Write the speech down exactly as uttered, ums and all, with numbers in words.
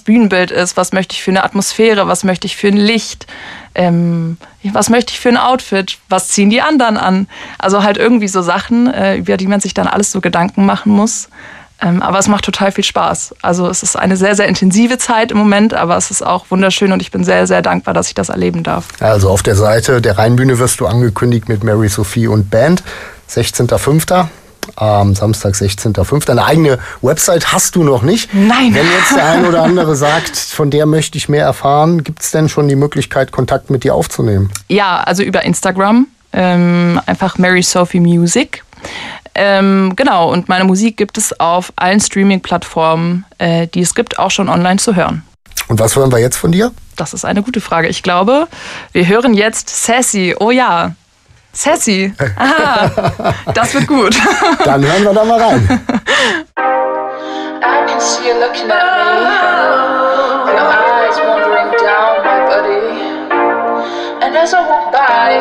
Bühnenbild ist, was möchte ich für eine Atmosphäre, was möchte ich für ein Licht, ähm, was möchte ich für ein Outfit, was ziehen die anderen an. Also halt irgendwie so Sachen, äh, über die man sich dann alles so Gedanken machen muss. Ähm, aber es macht total viel Spaß. Also es ist eine sehr, sehr intensive Zeit im Moment, aber es ist auch wunderschön und ich bin sehr, sehr dankbar, dass ich das erleben darf. Also auf der Seite der Rheinbühne wirst du angekündigt mit Mary Sophie und Band. sechzehnter fünfter Am Samstag, sechzehnter fünfter Eine eigene Website hast du noch nicht. Nein. Wenn jetzt der ein oder andere sagt, von der möchte ich mehr erfahren, gibt es denn schon die Möglichkeit, Kontakt mit dir aufzunehmen? Ja, also über Instagram. Ähm, einfach Mary Sophie Music. Ähm, genau, und meine Musik gibt es auf allen Streaming-Plattformen, äh, die es gibt, auch schon online zu hören. Und was hören wir jetzt von dir? Das ist eine gute Frage. Ich glaube, wir hören jetzt Sassy. Oh ja, Sassy. Aha, das wird gut. Dann hören wir da mal rein. I can see you looking at me, your eyes wandering down my body, and as I walk by,